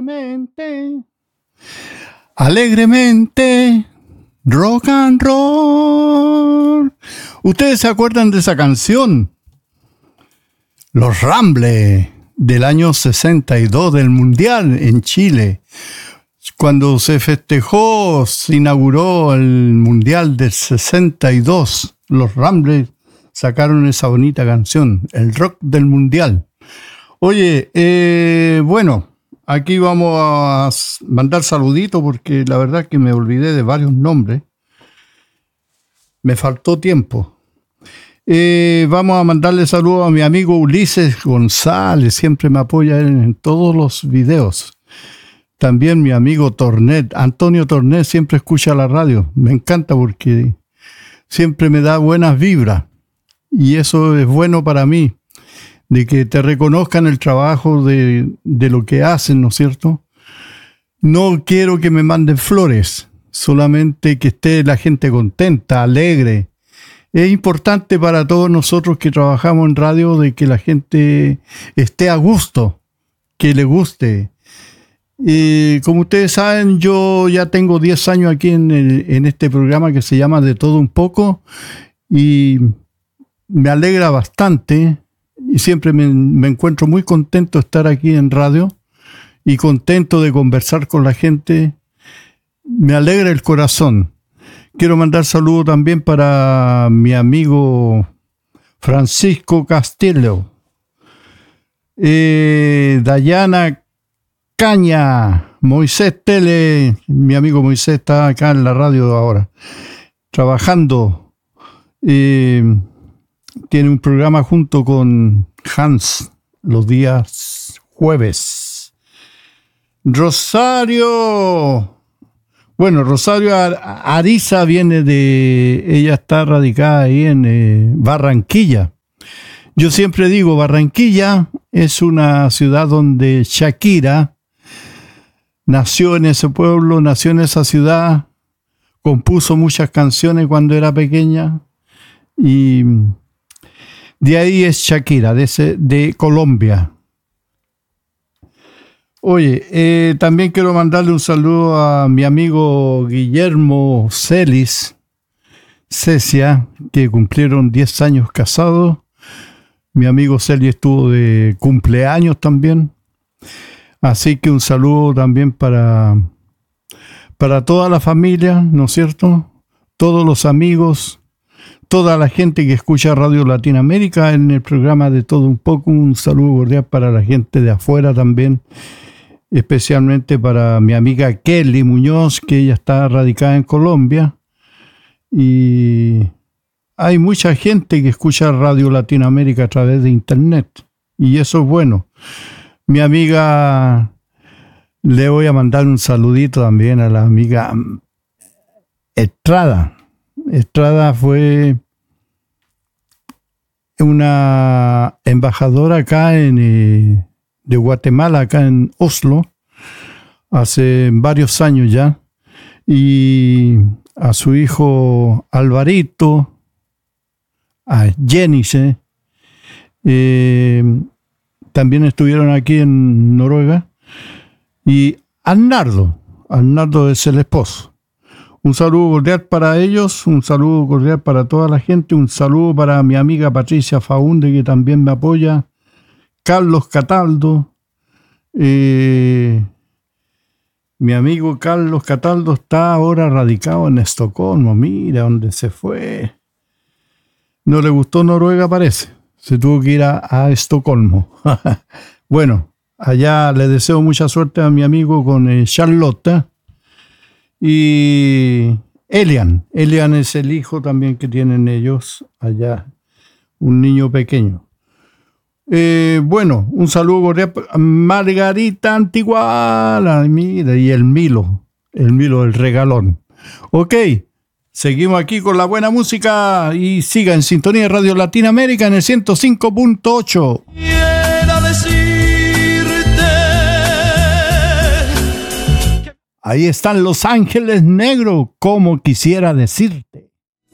Alegremente, rock and roll. ¿Ustedes se acuerdan de esa canción? Los Ramblers del año 62 del Mundial en Chile. Cuando se festejó, se inauguró el Mundial del 62. Los Ramblers sacaron esa bonita canción, el rock del Mundial. Oye, bueno, aquí vamos a mandar saluditos porque la verdad que me olvidé de varios nombres. Me faltó tiempo. Vamos a mandarle saludos a mi amigo Ulises González, siempre me apoya en todos los videos. También mi amigo Tornet, Antonio Tornet, siempre escucha la radio. Me encanta porque siempre me da buenas vibras. Y eso es bueno para mí, de que te reconozcan el trabajo de lo que hacen, ¿no es cierto? No quiero que me manden flores, solamente que esté la gente contenta, alegre. Es importante para todos nosotros que trabajamos en radio de que la gente esté a gusto, que le guste. Como ustedes saben, yo ya tengo 10 años aquí en este programa que se llama De Todo Un Poco y me alegra bastante y siempre me encuentro muy contento de estar aquí en radio y contento de conversar con la gente. Me alegra el corazón. Quiero mandar saludos también para mi amigo Francisco Castillo, Dayana Caña, Moisés Tele. Mi amigo Moisés está acá en la radio ahora, trabajando. Tiene un programa junto con Hans los días jueves. Rosario. Bueno, Rosario Ariza ella está radicada ahí en Barranquilla. Yo siempre digo, Barranquilla es una ciudad donde Shakira nació en ese pueblo, nació en esa ciudad, compuso muchas canciones cuando era pequeña y de ahí es Shakira, de Colombia. Oye, también quiero mandarle un saludo a mi amigo Guillermo Cecia, que cumplieron 10 años casados. Mi amigo Celis estuvo de cumpleaños también. Así que un saludo también para toda la familia, ¿no es cierto? Todos los amigos, toda la gente que escucha Radio Latinoamérica en el programa De Todo Un Poco. Un saludo cordial para la gente de afuera también. Especialmente para mi amiga Kelly Muñoz, que ella está radicada en Colombia. Y hay mucha gente que escucha Radio Latinoamérica a través de internet. Y eso es bueno. Mi amiga, le voy a mandar un saludito también a la amiga Estrada. Estrada fue una embajadora acá de Guatemala, acá en Oslo, hace varios años ya, y a su hijo Alvarito, a Jenice, también estuvieron aquí en Noruega, y Arnaldo es el esposo. Un saludo cordial para ellos, un saludo cordial para toda la gente, un saludo para mi amiga Patricia Faunde, que también me apoya, Carlos Cataldo, mi amigo Carlos Cataldo está ahora radicado en Estocolmo. Mira dónde se fue. No le gustó Noruega, parece. Se tuvo que ir a Estocolmo. Bueno, allá le deseo mucha suerte a mi amigo con Charlotte y Elian. Elian es el hijo también que tienen ellos allá, un niño pequeño. Bueno, un saludo cordial a Margarita Antiguala, mira, y el Milo del regalón. Ok, seguimos aquí con la buena música y siga en sintonía de Radio Latinoamérica en el 105.8. Quiero decirte. Ahí están Los Ángeles Negros, como quisiera decirte.